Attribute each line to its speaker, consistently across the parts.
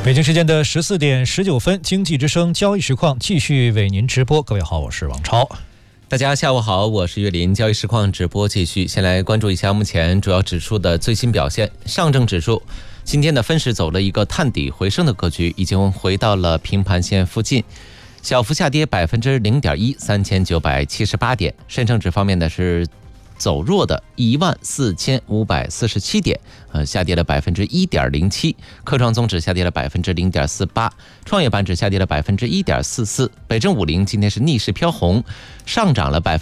Speaker 1: 北京时间的14点19分，经济之声交易实况继续为您直播。各位好，我是王超。
Speaker 2: 大家下午好，我是岳林。交易实况直播继续，先来关注一下目前主要指数的最新表现。上证指数今天的分时走了一个探底回升的格局，已经回到了平盘线附近，小幅下跌0.1%， 3978点。深成指方面呢是走弱的14547点，下跌了1.07%。科创综指下跌了0.48%，创业板指下跌了1.44%。北证50今天是逆势飘红，上涨了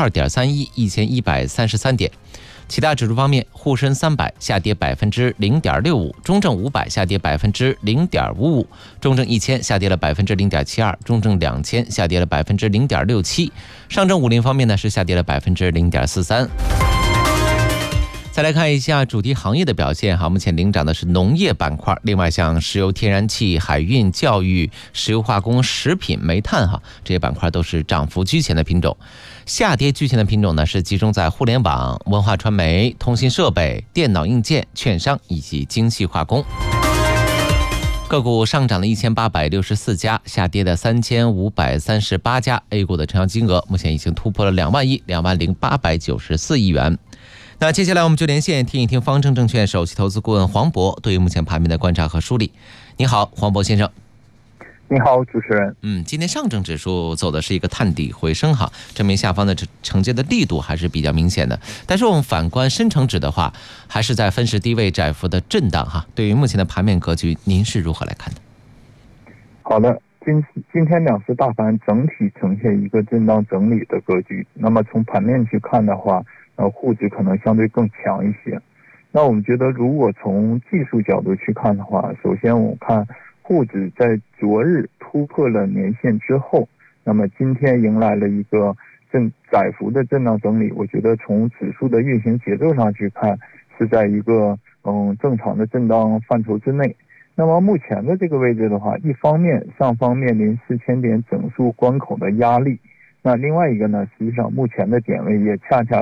Speaker 2: 2.31%，1133点。其他指数方面，沪深300下跌0.65%，中证500下跌0.55%，中证1000下跌了0.72%，中证2000下跌了0.67%。上证50方面呢是下跌了0.43%。再来看一下主题行业的表现，目前领涨的是农业板块，另外像石油、天然气、海运、教育、石油化工、食品、煤炭这些板块都是涨幅居前的品种。下跌居前的品种呢是集中在互联网、文化传媒、通信设备、电脑硬件、券商以及精细化工。个股上涨了1864家，下跌的3538家。A 股的成交金额目前已经突破了2万亿，20894亿元。那接下来我们就连线听一听方正证券首席投资顾问黄渤对于目前盘面的观察和梳理。你好，黄渤先生。
Speaker 3: 你好，主持人。
Speaker 2: 今天上证指数走的是一个探底回升证明下方的承接的力度还是比较明显的。但是我们反观深成指的话，还是在分时低位窄幅的震荡对于目前的盘面格局，您是如何来看的？
Speaker 3: 好的，今天两市大盘整体呈现一个震荡整理的格局。那么从盘面去看的话，沪指可能相对更强一些。那我们觉得，如果从技术角度去看的话，首先我们看沪指在昨日突破了年线之后，那么今天迎来了一个窄幅的震荡整理。我觉得从指数的运行节奏上去看，是在一个正常的震荡范畴之内。那么目前的这个位置的话，一方面上方面临4000点整数关口的压力，那另外一个呢，实际上目前的点位也恰恰